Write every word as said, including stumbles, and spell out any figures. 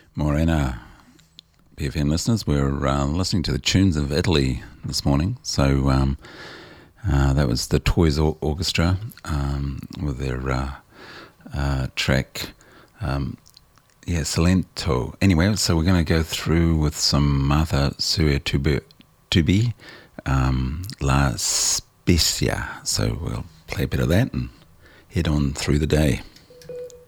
Morena, B F M listeners, we're uh, listening to the tunes of Italy this morning. So um, uh, that was the Toys or- Orchestra um, with their uh, uh, track, um, yeah, Salento. Anyway, so we're going to go through with some Martha Suetubi, um, La Spezia. So we'll play a bit of that and head on through the day.